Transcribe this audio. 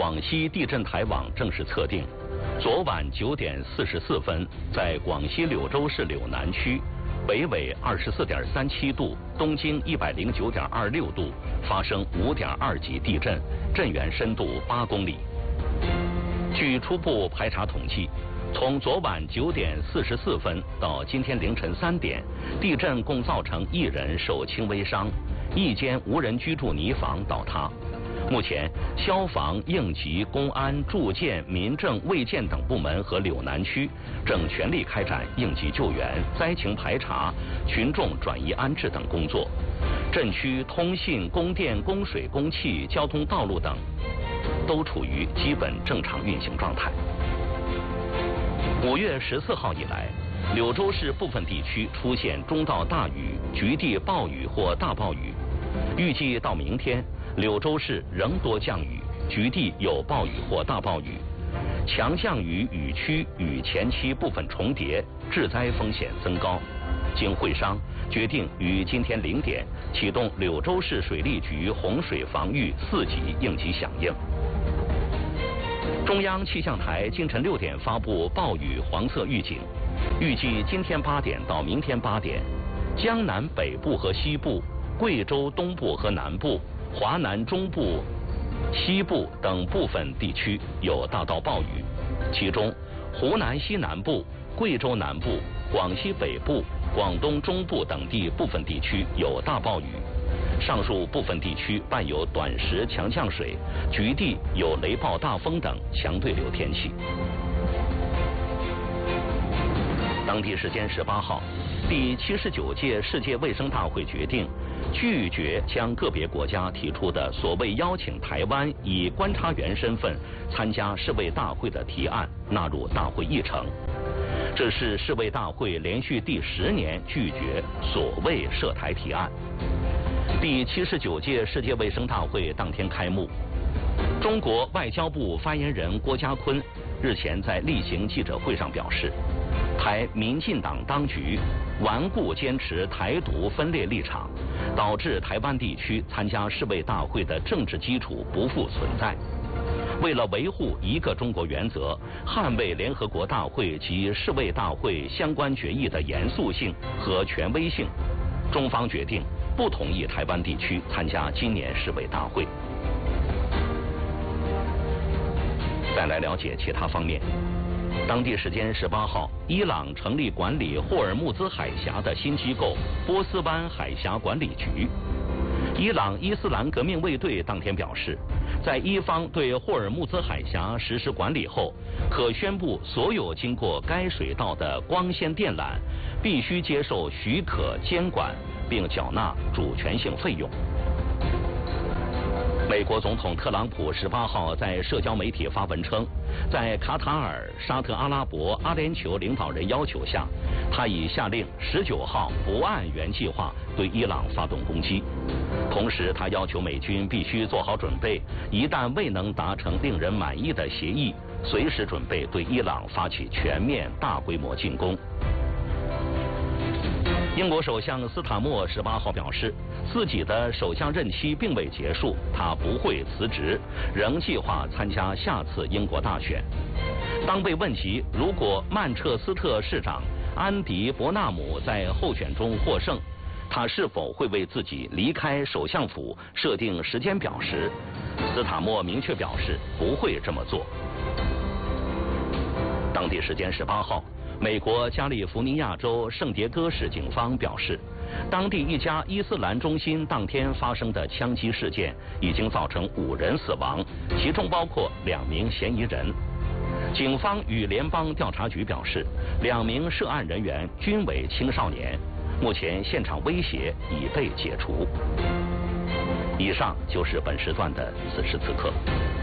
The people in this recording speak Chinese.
广西地震台网正式测定，昨晚9点44分，在广西柳州市柳南区北纬24.37度、东经109.26度发生5.2级地震，震源深度8公里。据初步排查统计，从昨晚9点44分到今天凌晨3点，地震共造成1人受轻微伤，1间无人居住泥房倒塌。目前，消防、应急、公安、住建、民政、卫健等部门和柳南区正全力开展应急救援、灾情排查、群众转移安置等工作。震区通信、供电、供水、供气、交通道路等都处于基本正常运行状态。5月14号以来，柳州市部分地区出现中到大雨、局地暴雨或大暴雨。预计到明天，柳州市仍多降雨，局地有暴雨或大暴雨。强降雨雨区与前期部分重叠，致灾风险增高。经会商，决定于今天0点启动柳州市水利局洪水防御4级应急响应。中央气象台清晨6点发布暴雨黄色预警，预计今天8点到明天8点，江南北部和西部、贵州东部和南部、华南中部、西部等部分地区有大到暴雨，其中湖南西南部、贵州南部、广西北部、广东中部等地部分地区有大暴雨。上述部分地区伴有短时强降水，局地有雷暴大风等强对流天气。当地时间18号，第79届世界卫生大会决定拒绝将个别国家提出的所谓邀请台湾以观察员身份参加世卫大会的提案纳入大会议程。这是世卫大会连续第10年拒绝所谓涉台提案。第79届世界卫生大会当天开幕，中国外交部发言人郭家坤日前在例行记者会上表示，台民进党当局顽固坚持台独分裂立场，导致台湾地区参加世卫大会的政治基础不复存在。为了维护一个中国原则，捍卫联合国大会及世卫大会相关决议的严肃性和权威性，中方决定不同意台湾地区参加今年世卫大会。再来了解其他方面。当地时间18号，伊朗成立管理霍尔木兹海峡的新机构波斯湾海峡管理局。伊朗伊斯兰革命卫队当天表示，在伊方对霍尔木兹海峡实施管理后，可宣布所有经过该水道的光纤电缆必须接受许可监管，并缴纳主权性费用。美国总统特朗普18号在社交媒体发文称，在卡塔尔、沙特阿拉伯、阿联酋领导人要求下，他已下令19号不按原计划对伊朗发动攻击。同时，他要求美军必须做好准备，一旦未能达成令人满意的协议，随时准备对伊朗发起全面大规模进攻。英国首相斯塔默18号表示，自己的首相任期并未结束，他不会辞职，仍计划参加下次英国大选。当被问及如果曼彻斯特市长安迪·伯纳姆在候选中获胜，他是否会为自己离开首相府设定时间表时，斯塔默明确表示不会这么做。当地时间18号，美国加利福尼亚州圣迭戈市警方表示，当地一家伊斯兰中心当天发生的枪击事件已经造成5人死亡，其中包括2名嫌疑人。警方与联邦调查局表示，2名涉案人员均为青少年，目前现场威胁已被解除。以上就是本时段的此时此刻。